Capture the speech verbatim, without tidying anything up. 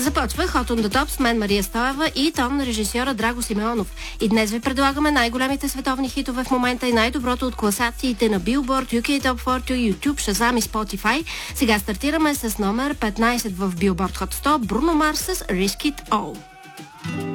Започва Hot on the Top с мен Мария Стоева и тон на режисьора Драго Симеонов. И днес ви предлагаме най-големите световни хитове в момента и най-доброто от класациите на Billboard, ю кей Top сто, YouTube, Shazam и Spotify. Сега стартираме с номер петнайсет в Billboard Hot сто, Bruno Mars с Risk It All.